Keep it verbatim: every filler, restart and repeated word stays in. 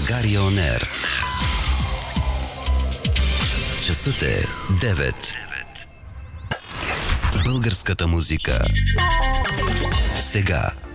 България Он Ер. Часът е девет. Българската музика. Сега.